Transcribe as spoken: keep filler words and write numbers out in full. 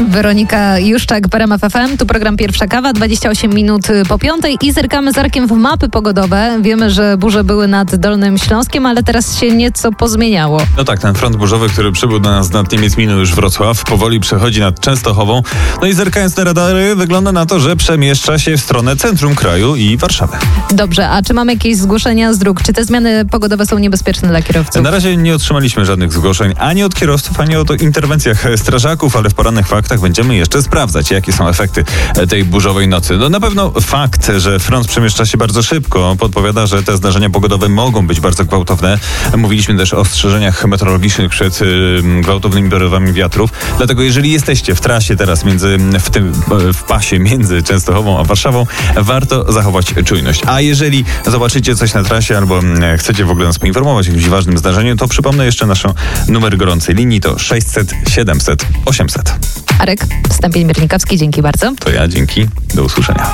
Weronika Juszczak, w R M F F M. Tu program Pierwsza Kawa, dwadzieścia osiem minut po piątej i zerkamy z Arkiem w mapy pogodowe. Wiemy, że burze były nad Dolnym Śląskiem, ale teraz się nieco pozmieniało. No tak, ten front burzowy, który przybył do nas nad Niemiec, minął już Wrocław, powoli przechodzi nad Częstochową. No i zerkając na radary, wygląda na to, że przemieszcza się w stronę centrum kraju i Warszawy. Dobrze, a czy mamy jakieś zgłoszenia z dróg? Czy te zmiany pogodowe są niebezpieczne dla kierowców? Na razie nie otrzymaliśmy żadnych zgłoszeń ani od kierowców, ani o interwencjach strażaków, ale w porannych faktach będziemy jeszcze sprawdzać, jakie są efekty tej burzowej nocy. No na pewno fakt, że front przemieszcza się bardzo szybko, podpowiada, że te zdarzenia pogodowe mogą być bardzo gwałtowne. Mówiliśmy też o ostrzeżeniach meteorologicznych przed y, gwałtownymi porywami wiatrów. Dlatego jeżeli jesteście w trasie teraz między, w tym w pasie między Częstochową a Warszawą, warto zachować czujność. A jeżeli zobaczycie coś na trasie albo chcecie w ogóle nas poinformować o jakimś ważnym zdarzeniu, to przypomnę jeszcze naszą numer gorącej linii to sześćset siedemset osiemset. Arek, Stępień Miernikowski, dzięki bardzo. To ja, dzięki. Do usłyszenia.